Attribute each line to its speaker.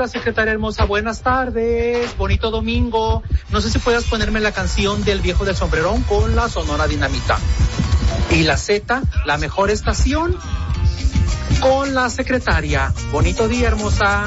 Speaker 1: secretaria hermosa, buenas tardes, bonito domingo. No sé si puedas ponerme la canción del viejo del sombrerón con la Sonora Dinamita. Y la Z, la mejor estación, con la secretaria. Bonito día, hermosa.